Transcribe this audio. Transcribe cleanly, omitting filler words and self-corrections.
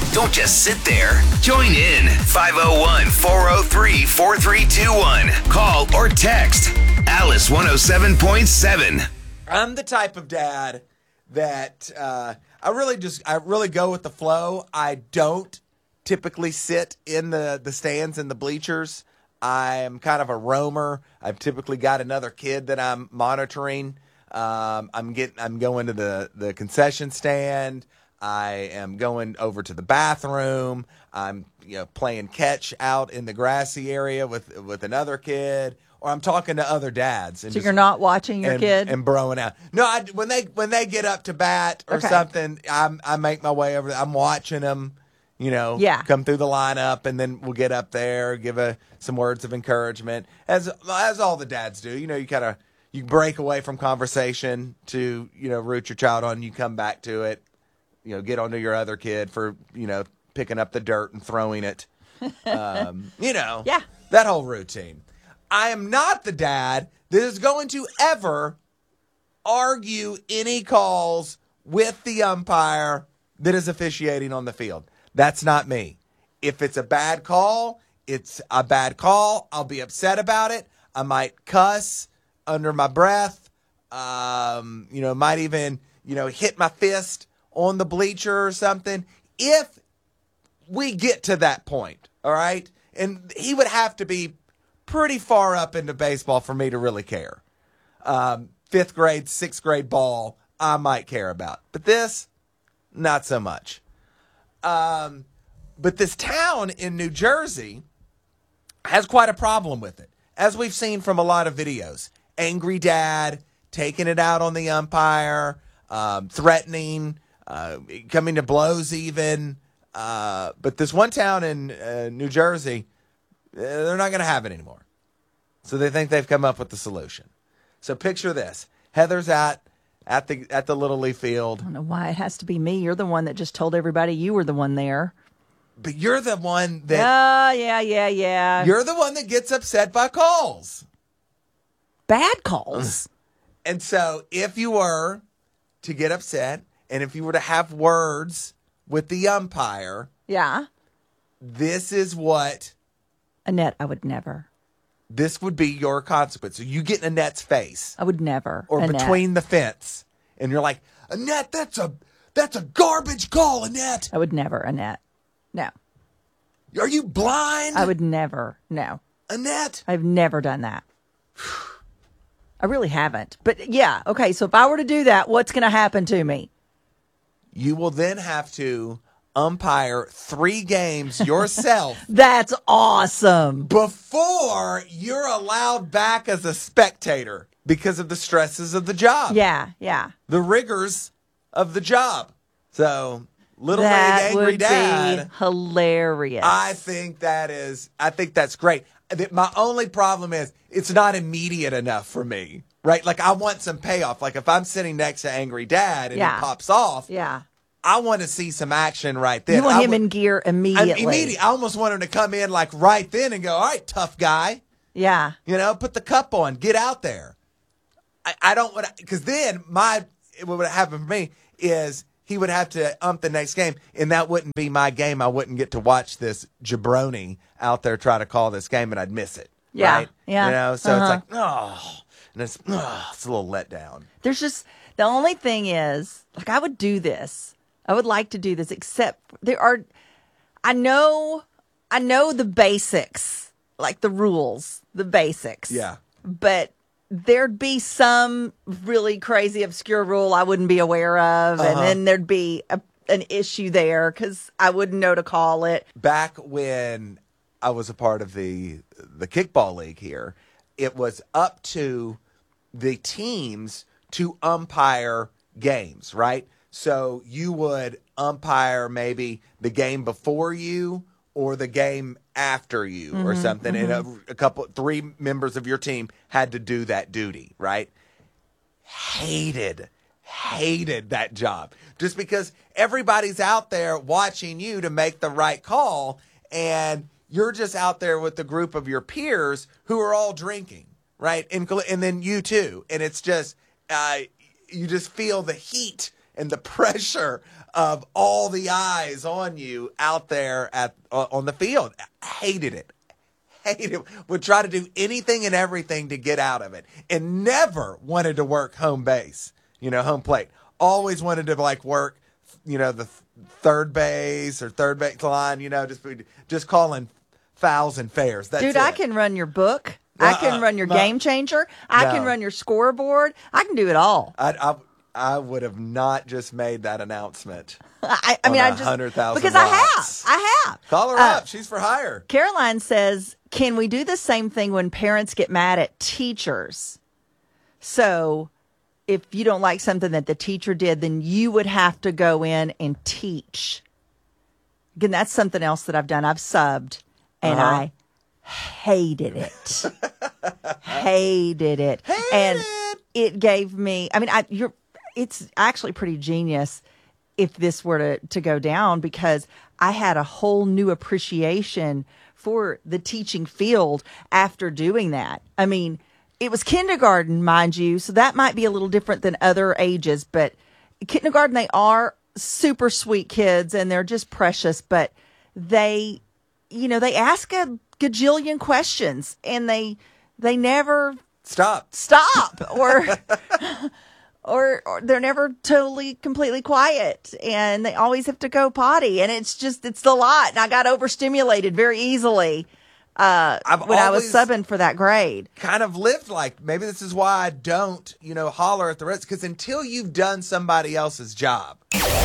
Don't just sit there. Join in. 501-403-4321. Call or text Alice 107.7. I'm the type of dad that I really go with the flow. I don't typically sit in the stands and the bleachers. I'm kind of a roamer. I've typically got another kid that I'm monitoring. I'm going to the concession stand. I am going over to the bathroom. I'm playing catch out in the grassy area with another kid, or I'm talking to other dads. And so you're not watching your kid and broing out. No, when they get up to bat or something, I make my way over. I'm watching them. Come through the lineup, and then we'll get up there, give some words of encouragement, as all the dads do. You break away from conversation to root your child on. You come back to it. Get onto your other kid for picking up the dirt and throwing it. That whole routine. I am not the dad that is going to ever argue any calls with the umpire that is officiating on the field. That's not me. If it's a bad call, it's a bad call. I'll be upset about it. I might cuss under my breath. Might even, hit my fist on the bleacher or something. If we get to that point, all right? And he would have to be pretty far up into baseball for me to really care. 5th grade, 6th grade ball, I might care about. But this, not so much. But this town in New Jersey has quite a problem with it, as we've seen from a lot of videos. Angry dad, taking it out on the umpire, threatening, coming to blows even. But this one town in New Jersey, they're not going to have it anymore. So they think they've come up with the solution. So picture this. Heather's at the Little League field. I don't know why it has to be me. You're the one that just told everybody you were the one there. But you're the one that... Yeah. You're the one that gets upset by calls. Bad calls. And so if you were to get upset, and if you were to have words with the umpire... Yeah. This is what... Annette, I would never. This would be your consequence. So you get in Annette's face. I would never. Or Annette. between the fence. And you're like, Annette, that's a garbage call, Annette. I would never, Annette. No. Are you blind? I would never. No. Annette? I've never done that. I really haven't. But yeah, okay, so if I were to do that, what's going to happen to me? You will then have to umpire 3 games yourself. That's awesome. Before you're allowed back as a spectator because of the stresses of the job. Yeah. The rigors of the job. So, Little League Angry Angry Dad. Be hilarious. I think that's great. My only problem is it's not immediate enough for me, right? Like, I want some payoff. Like, if I'm sitting next to Angry Dad and he pops off, I want to see some action right then. You want him in gear immediately. I almost want him to come in like right then and go, all right, tough guy. Yeah. Put the cup on. Get out there. I don't want to, because then what would happen for me is he would have to ump the next game, and that wouldn't be my game. I wouldn't get to watch this jabroni out there try to call this game, and I'd miss it. Yeah. Right? Yeah. So it's like, and it's a little letdown. There's just, the only thing is, like, I would do this. I would like to do this, except I know the basics, like the rules, the basics. Yeah. But there'd be some really crazy, obscure rule I wouldn't be aware of, and then there'd be an issue there because I wouldn't know to call it. Back when I was a part of the kickball league here, it was up to the teams to umpire games, right? So you would umpire maybe the game before you or the game after you or something. And 3 members of your team had to do that duty, right? Hated that job. Just because everybody's out there watching you to make the right call, and you're just out there with the group of your peers who are all drinking, right? And then you too. And it's just, you just feel the heat and the pressure of all the eyes on you out there on the field. Hated it. Would try to do anything and everything to get out of it, and never wanted to work home base, home plate. Always wanted to work, the third base or third base line, just calling fouls and fairs. That's Dude, it. I can run your book. I can run your game changer. I can run your scoreboard. I can do it all. I would have not just made that announcement. I mean, I just 100,000 because watts. I have. Call her up. She's for hire. Caroline says, "Can we do the same thing when parents get mad at teachers? So, if you don't like something that the teacher did, then you would have to go in and teach." Again, that's something else that I've done. I've subbed, and I hated it. Hated it. And it gave me. I mean, it's actually pretty genius if this were to go down, because I had a whole new appreciation for the teaching field after doing that. I mean, it was kindergarten, mind you, so that might be a little different than other ages, but kindergarten, they are super sweet kids and they're just precious, but they ask a gajillion questions and they never stop or they're never totally, completely quiet, and they always have to go potty, and it's a lot. And I got overstimulated very easily when I was subbing for that grade. Kind of lived maybe this is why I don't, holler at the rest, because until you've done somebody else's job,